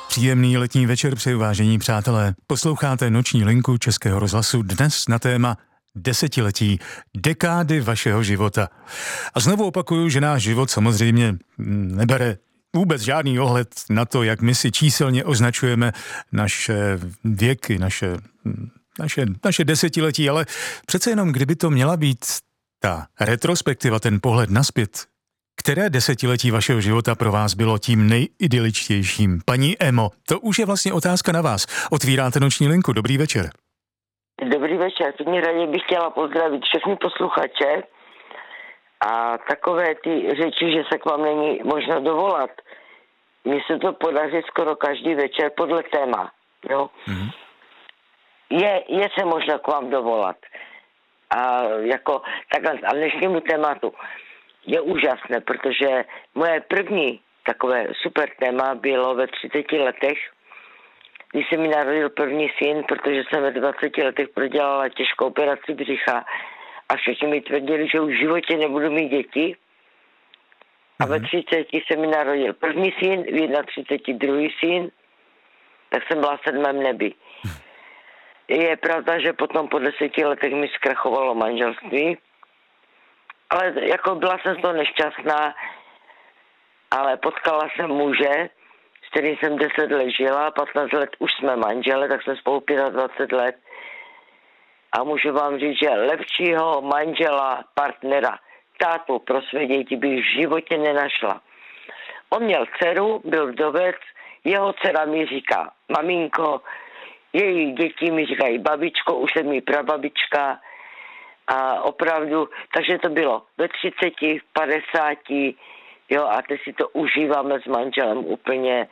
Příjemný letní večer přeju, vážení přátelé. Posloucháte Noční linku Českého rozhlasu dnes na téma desetiletí, dekády vašeho života. A znovu opakuju, že náš život samozřejmě nebere vůbec žádný ohled na to, jak my si číselně označujeme naše věky, naše desetiletí, ale přece jenom, kdyby to měla být ta retrospektiva, ten pohled nazpět, které desetiletí vašeho života pro vás bylo tím nejidyličtějším? Paní Emo, to už je vlastně otázka na vás. Otvíráte Noční linku. Dobrý večer. Dobrý večer. První radě bych chtěla pozdravit všechny posluchače a takové ty řeči, že se k vám není možno dovolat. Mně se to podaří skoro každý večer podle téma. Jo? Mm-hmm. Je se možno k vám dovolat. A jako takhle a dnešnímu tématu je úžasné, protože moje první takové super téma bylo ve 30 letech, když se mi narodil první syn, protože jsem ve 20 letech prodělala těžkou operaci břicha a všichni mi tvrdili, že už v životě nebudu mít děti. A ve 30 se mi narodil první syn, v 31 druhý syn, tak jsem byla v 7. nebi. Je pravda, že potom po 10 letech mi zkrachovalo manželství, ale jako byla jsem z toho nešťastná, ale potkala jsem muže, s kterým jsem 10 let žila, 15 let už jsme manžele, tak jsme spolu 25 let. A můžu vám říct, že lepšího manžela, partnera, tátu pro své děti bych v životě nenašla. On měl dceru, byl vdovec, jeho dcera mi říká maminko, její děti mi říkají babičko, už jsem mi prababička. A opravdu, takže to bylo ve 30, v 50, jo, a teď si to užíváme s manželem úplně.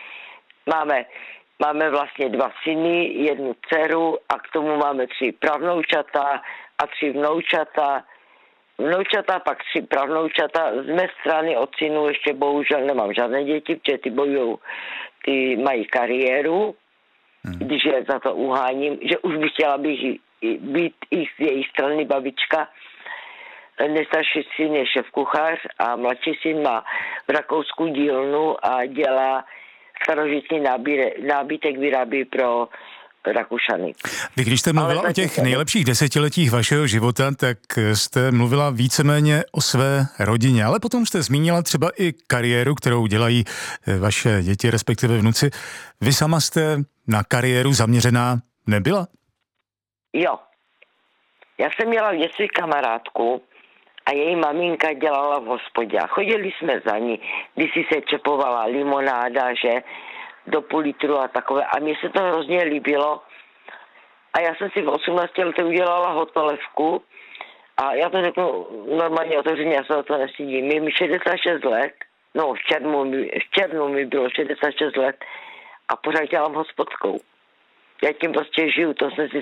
Máme vlastně 2 syny, 1 dceru a k tomu máme 3 pravnoučata a 3 vnoučata. Vnoučata, pak 3 pravnoučata. Z mé strany od synů ještě bohužel nemám žádné děti, protože ty mají kariéru, když je za to uháním, že už bych chtěla být i z její strany babička. Nejstarší syn je šéfkuchař a mladší syn má v Rakousku dílnu a dělá starožitný nábytek, vyrábí pro Rakušany. Vy když jste mluvila o těch nejlepších desetiletích vašeho života, tak jste mluvila víceméně o své rodině, ale potom jste zmínila třeba i kariéru, kterou dělají vaše děti, respektive vnuci. Vy sama jste na kariéru zaměřená nebyla? Jo. Já jsem měla v dětství kamarádku a její maminka dělala v hospodě. A chodili jsme za ní, když si se čepovala limonáda, že do půl litru a takové. A mně se to hrozně líbilo. A já jsem si v 18 letech udělala hotelevku a já to řeknu normálně otevřeně, já se o to nestydím. Je mi 66 let, no v červnu mi bylo 66 let a pořád dělám hospodskou. Já tím prostě žiju, to jsem si